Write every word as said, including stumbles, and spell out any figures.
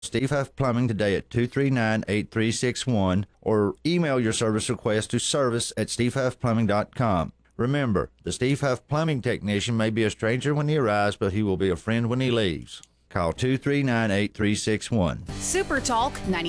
Steve Huff Plumbing today at two three nine, eight three six one or email your service request to service at steve huff plumbing dot com. Remember, the Steve Huff Plumbing technician may be a stranger when he arrives, but he will be a friend when he leaves. Call two three nine, eight three six one. Super Talk ninety.